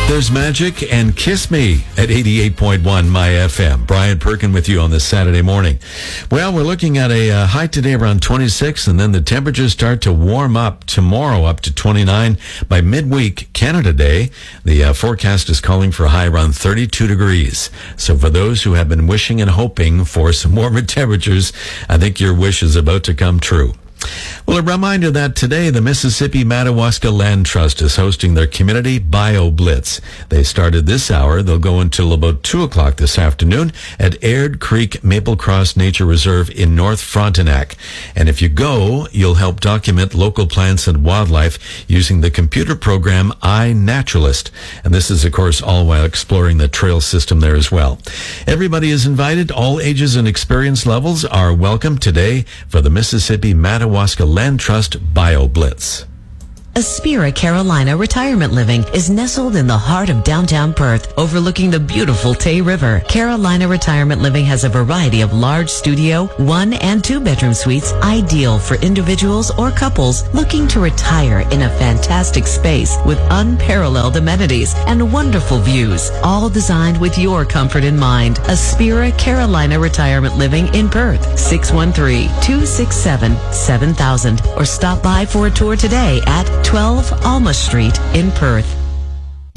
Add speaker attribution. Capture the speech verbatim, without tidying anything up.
Speaker 1: There's Magic and Kiss Me at eighty-eight point one My F M. Brian Perkin with you on this Saturday morning. Well, we're looking at a uh, high today around twenty-six, and then the temperatures start to warm up tomorrow up to twenty-nine. By midweek, Canada Day, the uh, forecast is calling for a high around thirty-two degrees. So for those who have been wishing and hoping for some warmer temperatures, I think your wish is about to come true. Well, a reminder that today the Mississippi Madawaska Land Trust is hosting their Community Bio Blitz. They started this hour. They'll go until about two o'clock this afternoon at Aird Creek Maple Cross Nature Reserve in North Frontenac. And if you go, you'll help document local plants and wildlife using the computer program iNaturalist. And this is, of course, all while exploring the trail system there as well. Everybody is invited. All ages and experience levels are welcome today for the Mississippi Madawaska Land Trust Bio Blitz.
Speaker 2: Aspira Carolina Retirement Living is nestled in the heart of downtown Perth, overlooking the beautiful Tay River. Carolina Retirement Living has a variety of large studio, one and two bedroom suites, ideal for individuals or couples looking to retire in a fantastic space with unparalleled amenities and wonderful views, all designed with your comfort in mind. Aspira Carolina Retirement Living in Perth, six one three, two six seven, seven thousand, or stop by for a tour today at twelve Alma Street in Perth.